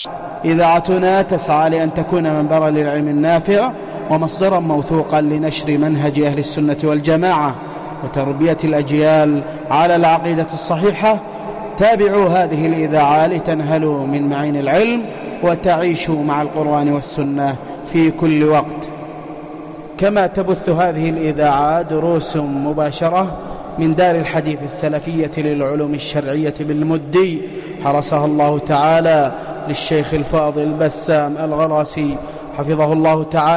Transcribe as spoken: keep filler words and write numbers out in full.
إذاعتنا تسعى لأن تكون منبرا للعلم النافع ومصدرا موثوقا لنشر منهج أهل السنة والجماعة وتربية الأجيال على العقيدة الصحيحة. تابعوا هذه الإذاعة لتنهلوا من معين العلم وتعيشوا مع القرآن والسنة في كل وقت. كما تبث هذه الإذاعة دروس مباشرة من دار الحديث السلفية للعلوم الشرعية بالمدي، حرسها الله تعالى، للشيخ الفاضل بسام الغراسي حفظه الله تعالى.